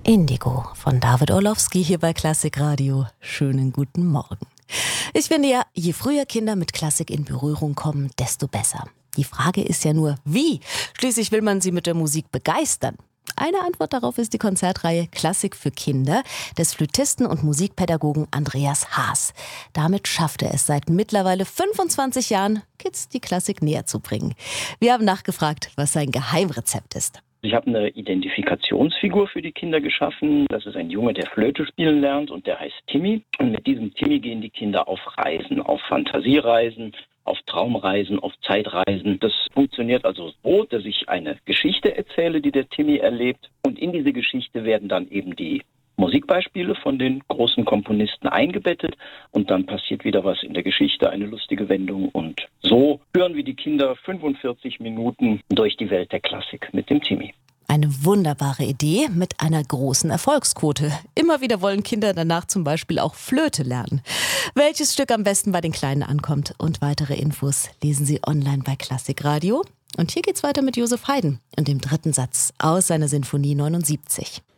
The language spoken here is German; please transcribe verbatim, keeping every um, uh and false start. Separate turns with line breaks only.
Indigo von David Orlowski hier bei Klassik Radio. Schönen guten Morgen. Ich finde ja, je früher Kinder mit Klassik in Berührung kommen, desto besser. Die Frage ist ja nur, wie? Schließlich will man sie mit der Musik begeistern. Eine Antwort darauf ist die Konzertreihe Klassik für Kinder des Flötisten und Musikpädagogen Andreas Haas. Damit schafft er es seit mittlerweile fünfundzwanzig Jahren, Kids die Klassik näher zu bringen. Wir haben nachgefragt, was sein Geheimrezept ist.
Ich habe eine Identifikationsfigur für die Kinder geschaffen. Das ist ein Junge, der Flöte spielen lernt und der heißt Timmy. Und mit diesem Timmy gehen die Kinder auf Reisen, auf Fantasiereisen, auf Traumreisen, auf Zeitreisen. Das funktioniert also so, dass ich eine Geschichte erzähle, die der Timmy erlebt. Und in diese Geschichte werden dann eben die Musikbeispiele von den großen Komponisten eingebettet. Und dann passiert wieder was in der Geschichte, eine lustige Wendung. Und so hören wir die Kinder fünfundvierzig Minuten durch die Welt der Klassik mit dem Timmy.
Eine wunderbare Idee mit einer großen Erfolgsquote. Immer wieder wollen Kinder danach zum Beispiel auch Flöte lernen. Welches Stück am besten bei den Kleinen ankommt und weitere Infos lesen Sie online bei Klassik Radio. Und hier geht's weiter mit Joseph Haydn und dem dritten Satz aus seiner Sinfonie neunundsiebzig.